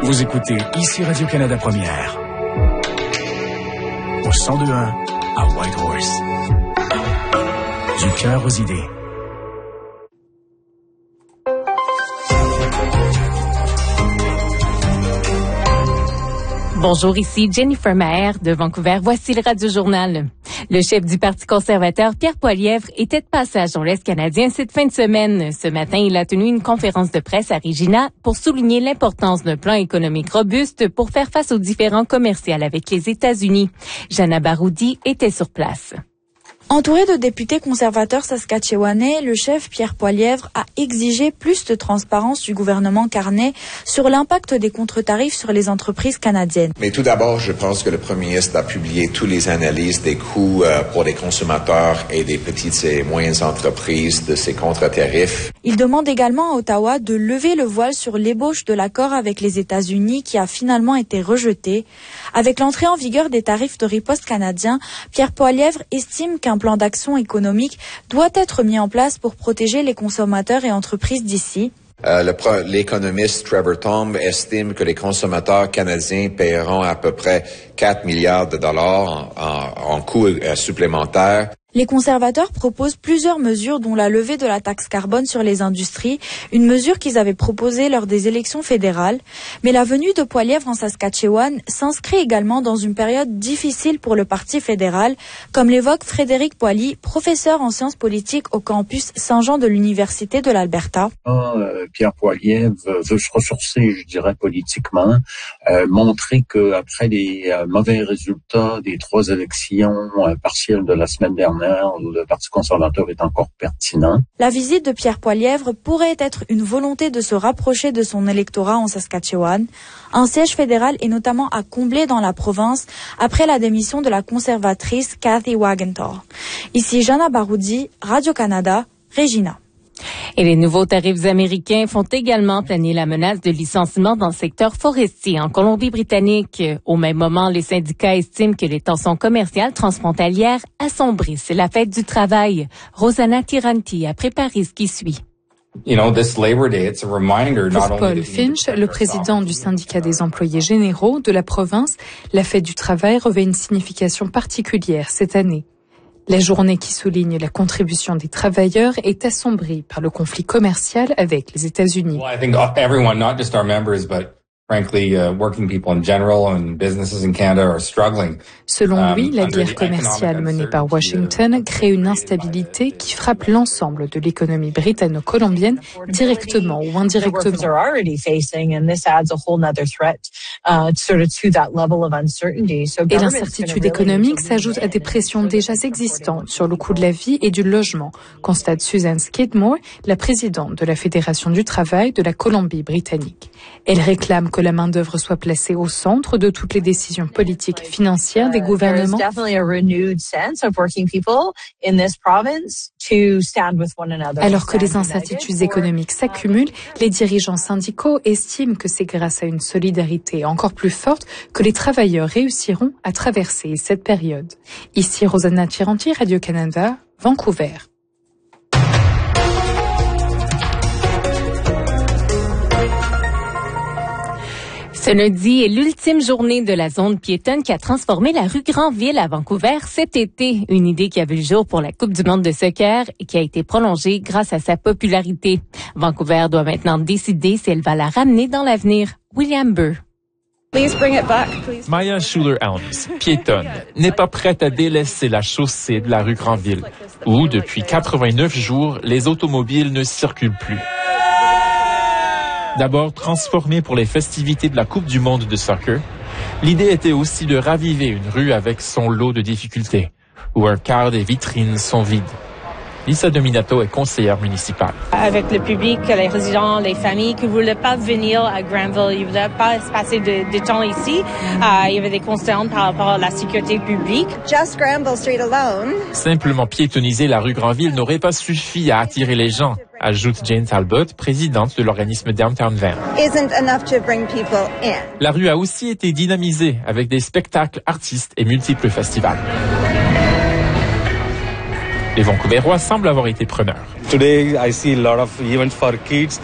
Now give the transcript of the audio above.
Vous écoutez ici Radio-Canada Première. Au 102.1 à Whitehorse. Du cœur aux idées. Bonjour, ici Jennifer Maher de Vancouver. Voici le Radio-Journal. Le chef du Parti conservateur, Pierre Poilievre, était de passage dans l'Est canadien cette fin de semaine. Ce matin, il a tenu une conférence de presse à Regina pour souligner l'importance d'un plan économique robuste pour faire face aux différends commerciaux avec les États-Unis. Jana Baroudi était sur place. Entouré de députés conservateurs saskatchewanais, le chef Pierre Poilievre a exigé plus de transparence du gouvernement Carney sur l'impact des contre-tarifs sur les entreprises canadiennes. Mais tout d'abord, je pense que le premier ministre a publié toutes les analyses des coûts pour les consommateurs et des petites et moyennes entreprises de ces contre-tarifs. Il demande également à Ottawa de lever le voile sur l'ébauche de l'accord avec les États-Unis qui a finalement été rejeté. Avec l'entrée en vigueur des tarifs de riposte canadiens, Pierre Poilievre estime qu'un plan d'action économique doit être mis en place pour protéger les consommateurs et entreprises d'ici. L'économiste Trevor Tombe estime que les consommateurs canadiens paieront à peu près 4 milliards de dollars en coûts supplémentaires. Les conservateurs proposent plusieurs mesures dont la levée de la taxe carbone sur les industries, une mesure qu'ils avaient proposée lors des élections fédérales. Mais la venue de Poilievre en Saskatchewan s'inscrit également dans une période difficile pour le Parti fédéral, comme l'évoque Frédéric Poily, professeur en sciences politiques au campus Saint-Jean de l'Université de l'Alberta. Pierre Poilievre veut se ressourcer, je dirais, politiquement, montrer qu'après les mauvais résultats des 3 élections partielles de la semaine dernière, le Parti conservateur est encore pertinent. La visite de Pierre Poilievre pourrait être une volonté de se rapprocher de son électorat en Saskatchewan. Un siège fédéral est notamment à combler dans la province après la démission de la conservatrice Cathy Wagenthal. Ici Jana Baroudi, Radio-Canada, Regina. Et les nouveaux tarifs américains font également planer la menace de licenciement dans le secteur forestier en Colombie-Britannique. Au même moment, les syndicats estiment que les tensions commerciales transfrontalières assombrissent la fête du travail. Rosanna Tiranti a préparé ce qui suit. Pour Paul Finch, le président du syndicat des employés généraux de la province, la fête du travail revêt une signification particulière cette année. La journée qui souligne la contribution des travailleurs est assombrie par le conflit commercial avec les États-Unis. Selon lui, la guerre commerciale menée par Washington crée une instabilité qui frappe l'ensemble de l'économie britanno-colombienne directement ou indirectement. Et l'incertitude économique s'ajoute à des pressions déjà existantes sur le coût de la vie et du logement, constate Susan Skidmore, la présidente de la Fédération du travail de la Colombie-Britannique. Elle réclame que la main-d'œuvre soit placée au centre de toutes les décisions politiques et financières des gouvernements. Alors que les incertitudes économiques s'accumulent, les dirigeants syndicaux estiment que c'est grâce à une solidarité encore plus forte que les travailleurs réussiront à traverser cette période. Ici Rosanna Tiranti, Radio-Canada, Vancouver. Ce lundi est l'ultime journée de la zone piétonne qui a transformé la rue Granville à Vancouver cet été. Une idée qui a vu le jour pour la Coupe du monde de soccer et qui a été prolongée grâce à sa popularité. Vancouver doit maintenant décider si elle va la ramener dans l'avenir. William Burr. Maya Schuler-Helms, piétonne, n'est pas prête à délaisser la chaussée de la rue Granville, où, depuis 89 jours, les automobiles ne circulent plus. D'abord transformée pour les festivités de la Coupe du monde de soccer, l'idée était aussi de raviver une rue avec son lot de difficultés, où un quart des vitrines sont vides. Lisa Dominato est conseillère municipale. Avec le public, les résidents, les familles qui ne voulaient pas venir à Granville, ils ne voulaient pas passer de temps ici. Il y avait des concerns par rapport à la sécurité publique. Just Granville Street alone. Simplement piétonniser la rue Granville n'aurait pas suffi à attirer les gens, ajoute Jane Talbot, présidente de l'organisme Downtown Van. Isn't enough to bring people in. La rue a aussi été dynamisée avec des spectacles artistes et multiples festivals. Les Vancouverois semblent avoir été preneurs. Today, I see a lot of events for kids.